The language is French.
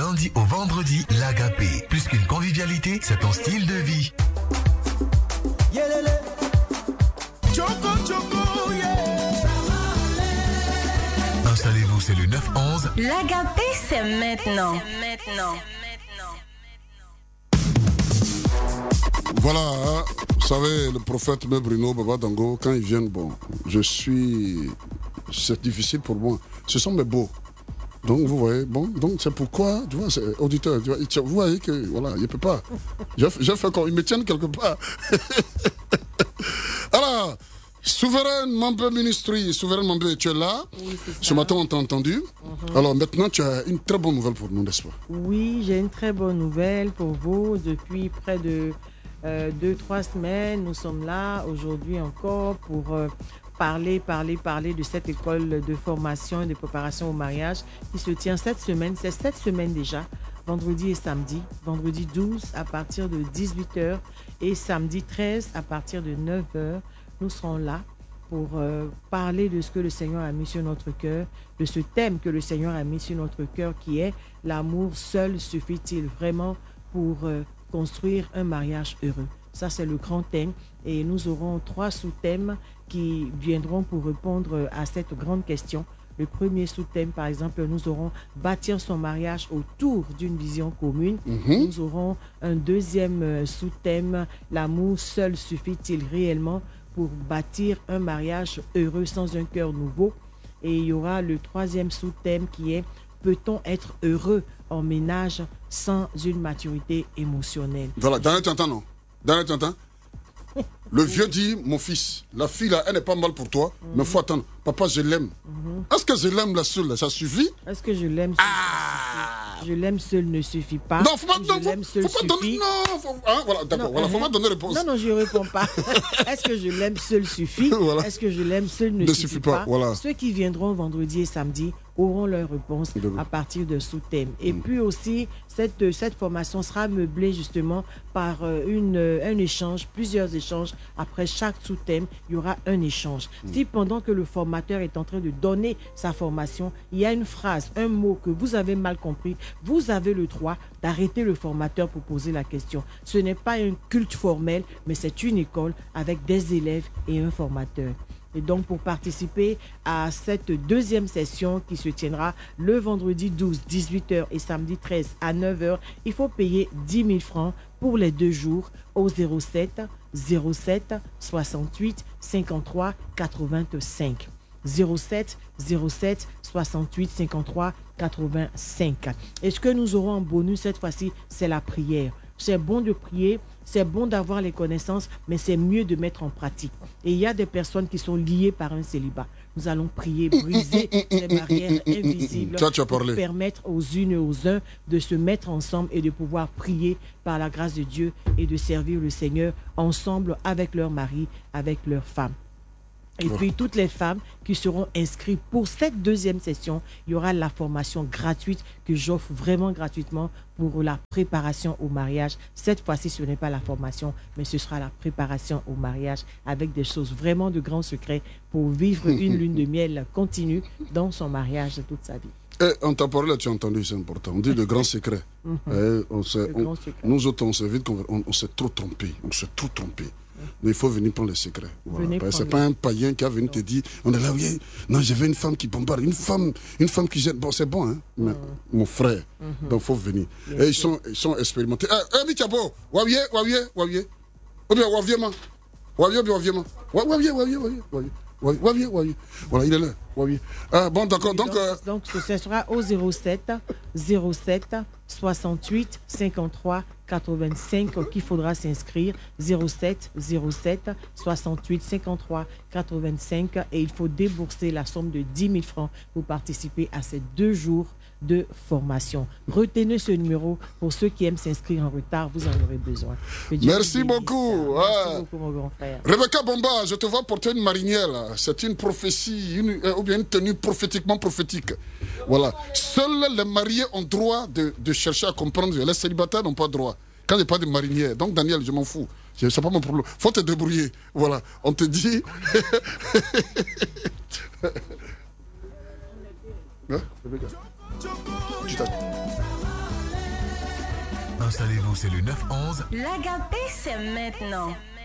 lundi au vendredi, l'Agapé. Plus qu'une convivialité, c'est ton style de vie. Installez-vous, c'est le 9-11. L'Agapé, c'est maintenant. Voilà, hein, vous savez, le prophète Bruno Baba Dango, quand ils viennent, bon, c'est difficile pour moi. Ce sont mes beaux. Donc, vous voyez, bon, donc c'est pourquoi, tu vois, c'est auditeur, tu vois, vous voyez que, voilà, il ne peut pas. J'ai fait comme, ils me tiennent quelque part. Alors, Souveraine Mambé Ministry, Souveraine Mambé, tu es là. Oui, c'est ça. Ce matin, on t'a entendu. Alors, maintenant, tu as une très bonne nouvelle pour nous, n'est-ce pas? Oui, j'ai une très bonne nouvelle pour vous. Depuis près de 2-3 semaines, nous sommes là aujourd'hui encore pour parler de cette école de formation et de préparation au mariage qui se tient cette semaine. C'est cette semaine déjà, vendredi et samedi. Vendredi 12 à partir de 18h et samedi 13 à partir de 9h. Nous serons là pour parler de ce que le Seigneur a mis sur notre cœur, de ce thème que le Seigneur a mis sur notre cœur qui est l'amour seul suffit-il vraiment pour construire un mariage heureux. Ça, c'est le grand thème et nous aurons 3 sous-thèmes qui viendront pour répondre à cette grande question. Le premier sous-thème, par exemple, nous aurons bâtir son mariage autour d'une vision commune. Nous aurons un deuxième sous-thème, l'amour seul suffit-il réellement pour bâtir un mariage heureux sans un cœur nouveau. Et il y aura le troisième sous-thème qui est peut-on être heureux en ménage sans une maturité émotionnelle? Voilà, dans un temps, non. Dans un temps, le vieux dit, mon fils, la fille là, elle n'est pas mal pour toi, mais il faut attendre. Papa, je l'aime. Est-ce que je l'aime la seule, ça suffit? Est-ce que je l'aime seul? Je l'aime seul ne suffit pas. Non, faut pas, je l'aime seul faut pas donner. Non, voilà, d'accord, voilà, faut pas donner réponse. Non, je ne réponds pas. Est-ce que je l'aime seul suffit? Voilà. Est-ce que je l'aime seul ne suffit pas? Voilà. Ceux qui viendront vendredi et samedi auront leur réponse à partir de sous-thèmes. Et puis aussi, cette formation sera meublée justement par un échange, plusieurs échanges. Après chaque sous-thème, il y aura un échange. Si pendant que le formateur est en train de donner sa formation, il y a une phrase, un mot que vous avez mal compris, vous avez le droit d'arrêter le formateur pour poser la question. Ce n'est pas un culte formel, mais c'est une école avec des élèves et un formateur. Et donc, pour participer à cette deuxième session qui se tiendra le vendredi 12, 18h et samedi 13 à 9h, il faut payer 10 000 francs pour les 2 jours au 07 68 53 85. 07 68 53 85. Et ce que nous aurons en bonus cette fois-ci, c'est la prière. C'est bon de prier, c'est bon d'avoir les connaissances, mais c'est mieux de mettre en pratique. Et il y a des personnes qui sont liées par un célibat. Nous allons prier, briser les barrières invisibles pour permettre aux unes et aux uns de se mettre ensemble et de pouvoir prier par la grâce de Dieu et de servir le Seigneur ensemble avec leur mari, avec leur femme. Et puis, toutes les femmes qui seront inscrites pour cette deuxième session, il y aura la formation gratuite que j'offre vraiment gratuitement pour la préparation au mariage. Cette fois-ci, ce n'est pas la formation, mais ce sera la préparation au mariage avec des choses vraiment de grands secrets pour vivre une lune de miel continue dans son mariage toute sa vie. On t'a parlé là, tu as entendu, c'est important. On dit le grand secret. Nous autres, on s'est vite, on s'est trop trompé. Mais il faut venir prendre les secrets. Voilà. C'est pas un païen qui a venu te dire, on est là, oui, non, j'avais une femme qui bombarde, une femme qui jette. Bon, c'est bon, hein, mais mon frère. Donc, il faut venir. Et ils sont expérimentés. Eh, Michabo, waouye. Ou bien, waouie. Voilà, il est là. Bon, d'accord. Donc, ce sera au 07 68 53 85 qu'il faudra s'inscrire. 07 68 53 85 et il faut débourser la somme de 10 000 francs pour participer à ces 2 jours de formation. Retenez ce numéro pour ceux qui aiment s'inscrire en retard, vous en aurez besoin. Merci beaucoup. Merci beaucoup, mon grand frère. Rebecca Bomba, je te vois porter une marinière. C'est une prophétie, ou bien une tenue prophétique. Voilà. Seuls les mariés ont droit de chercher à comprendre. Les célibataires n'ont pas droit. Quand il n'y a pas de marinière. Donc, Daniel, je m'en fous. C'est pas mon problème. Faut te débrouiller. Voilà. On te dit. Hein, Rebecca? Installez-vous, c'est le 911. L'Agapé, c'est maintenant.